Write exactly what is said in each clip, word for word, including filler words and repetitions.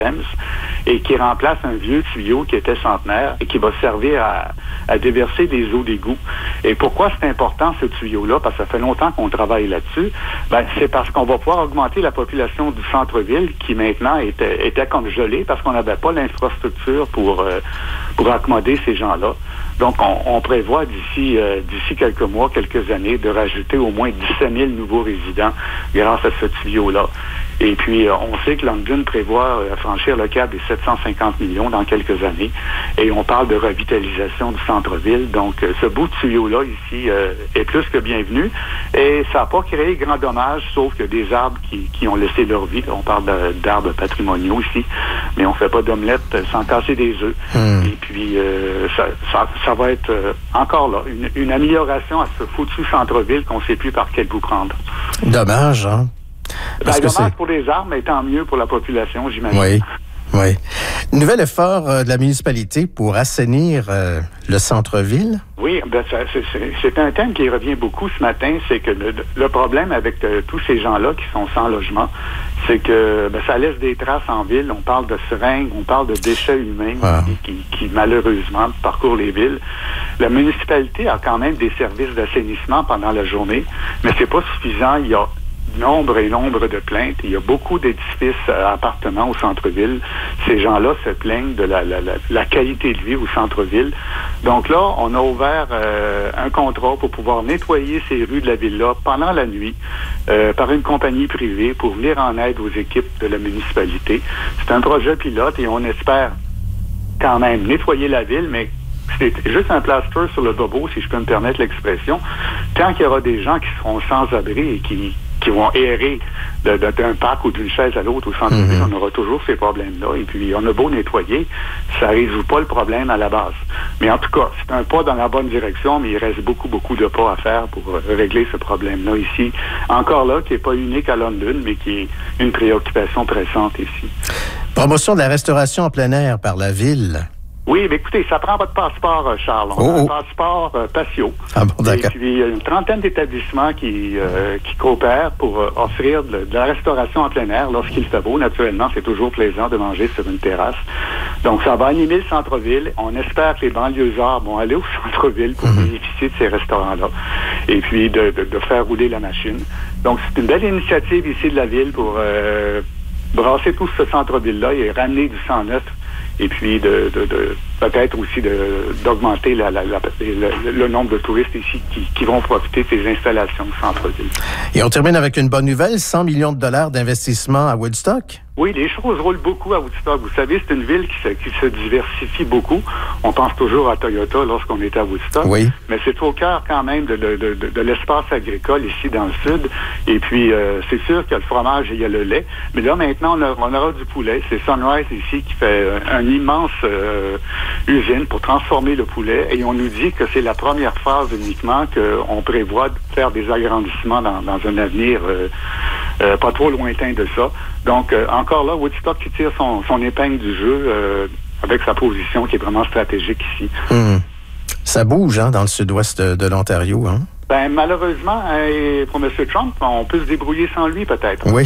et qui remplace un vieux tuyau qui était centenaire et qui va servir à, à déverser des eaux d'égout. Et pourquoi c'est important ce tuyau-là? Parce que ça fait longtemps qu'on travaille là-dessus. Ben, c'est parce qu'on va pouvoir augmenter la population du centre-ville qui maintenant était, était comme gelée parce qu'on n'avait pas l'infrastructure pour, euh, pour accommoder ces gens-là. Donc, on, on prévoit d'ici euh, d'ici quelques mois, quelques années, de rajouter au moins dix-sept mille nouveaux résidents grâce à ce tuyau-là. Et puis, euh, on sait que London prévoit euh, franchir le cap des sept cent cinquante millions dans quelques années. Et on parle de revitalisation du centre-ville. Donc, euh, ce bout de tuyau-là, ici, euh, est plus que bienvenu. Et ça n'a pas créé grand dommage, sauf que des arbres qui, qui ont laissé leur vie. On parle de, d'arbres patrimoniaux ici, mais on fait pas d'omelette sans casser des œufs. Mmh. Et puis, euh, ça, ça, ça va être euh, encore là, une, une amélioration à ce foutu centre-ville qu'on ne sait plus par quel bout prendre. Dommage, hein? Ben, dommage c'est... pour les arbres, mais tant mieux pour la population, j'imagine. Oui, oui. Nouvel effort euh, de la municipalité pour assainir euh, le centre-ville? Oui, ben, ça, c'est, c'est, c'est un thème qui revient beaucoup ce matin, c'est que le, le problème avec euh, tous ces gens-là qui sont sans logement, c'est que ben, ça laisse des traces en ville. On parle de seringues, on parle de déchets humains ah. qui, qui, qui, malheureusement, parcourent les villes. La municipalité a quand même des services d'assainissement pendant la journée, mais c'est pas suffisant. Il y a nombre et nombre de plaintes. Il y a beaucoup d'édifices euh, appartements au centre-ville. Ces gens-là se plaignent de la, la, la, la qualité de vie au centre-ville. Donc là, on a ouvert euh, un contrat pour pouvoir nettoyer ces rues de la ville-là pendant la nuit euh, par une compagnie privée pour venir en aide aux équipes de la municipalité. C'est un projet pilote et on espère quand même nettoyer la ville, mais c'est juste un plaster sur le bobo, si je peux me permettre l'expression. Tant qu'il y aura des gens qui seront sans abri et qui qui vont errer de, de, d'un parc ou d'une chaise à l'autre au centre-ville, mm-hmm. on aura toujours ces problèmes-là. Et puis, on a beau nettoyer, ça ne résout pas le problème à la base. Mais en tout cas, c'est un pas dans la bonne direction, mais il reste beaucoup, beaucoup de pas à faire pour régler ce problème-là ici. Encore là, qui n'est pas unique à London, mais qui est une préoccupation pressante ici. Promotion de la restauration en plein air par la ville. Oui, mais écoutez, ça prend votre passeport, Charles. On oh, a un passeport euh, patio. Ah bon, d'accord. Et puis, il y a une trentaine d'établissements qui, euh, qui coopèrent pour euh, offrir de, de la restauration en plein air lorsqu'il fait beau. Naturellement, c'est toujours plaisant de manger sur une terrasse. Donc, ça va animer le centre-ville. On espère que les banlieusards vont aller au centre-ville pour mm-hmm. bénéficier de ces restaurants-là et puis de, de, de faire rouler la machine. Donc, c'est une belle initiative ici de la ville pour euh, brasser tout ce centre-ville-là et ramener du sang neuf. Et puis de, de, de peut-être aussi de, d'augmenter la, la, la, le, le nombre de touristes ici qui, qui vont profiter de ces installations au centre-ville. Et on termine avec une bonne nouvelle, cent millions de dollars d'investissement à Woodstock. Oui, les choses roulent beaucoup à Woodstock. Vous savez, c'est une ville qui se, qui se diversifie beaucoup. On pense toujours à Toyota lorsqu'on est à Woodstock. Oui. Mais c'est au cœur quand même de, de, de, de l'espace agricole ici dans le sud. Et puis, euh, c'est sûr qu'il y a le fromage et il y a le lait. Mais là, maintenant, on, a, on aura du poulet. C'est Sunrise ici qui fait un immense euh, usine pour transformer le poulet. Et on nous dit que c'est la première phase uniquement qu'on prévoit de faire des agrandissements dans, dans un avenir euh, euh, pas trop lointain de ça. Donc, euh, encore là, Woodstock qui tire son, son épingle du jeu euh, avec sa position qui est vraiment stratégique ici. Mmh. Ça bouge, hein, dans le sud-ouest de, de l'Ontario, hein? Ben, malheureusement, hein, pour M. Trump, on peut se débrouiller sans lui, peut-être. Oui.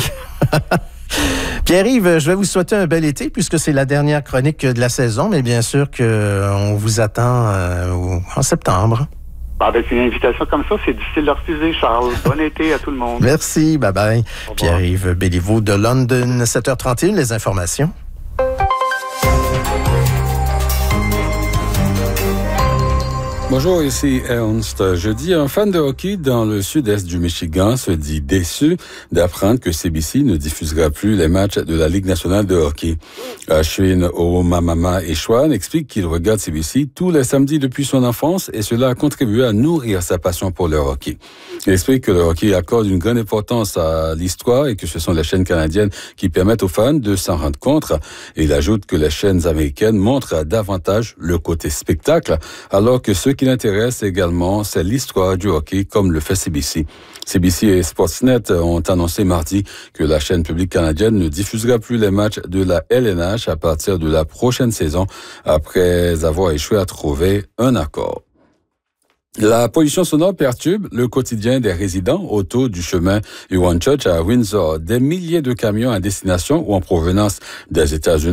Pierre-Yves, je vais vous souhaiter un bel été puisque c'est la dernière chronique de la saison, mais bien sûr qu'on vous attend euh, en septembre. Avec une invitation comme ça, c'est difficile de refuser, Charles. Bon été à tout le monde. Merci, bye-bye. Pierre-Yves Béliveau de London, sept heures trente et une, les informations. Bonjour, ici Ernst. Jeudi, un fan de hockey dans le sud-est du Michigan se dit déçu d'apprendre que C B C ne diffusera plus les matchs de la Ligue nationale de hockey. Ashwin Omamama Eshwan explique qu'il regarde C B C tous les samedis depuis son enfance et cela a contribué à nourrir sa passion pour le hockey. Il explique que le hockey accorde une grande importance à l'histoire et que ce sont les chaînes canadiennes qui permettent aux fans de s'en rendre compte. Et il ajoute que les chaînes américaines montrent davantage le côté spectacle, alors que ceux qui l'intéressent également, c'est l'histoire du hockey, comme le fait C B C. C B C et Sportsnet ont annoncé mardi que la chaîne publique canadienne ne diffusera plus les matchs de la L N H à partir de la prochaine saison, après avoir échoué à trouver un accord. La pollution sonore perturbe le quotidien des résidents autour du chemin Huron Church à Windsor. Des milliers de camions à destination ou en provenance des États-Unis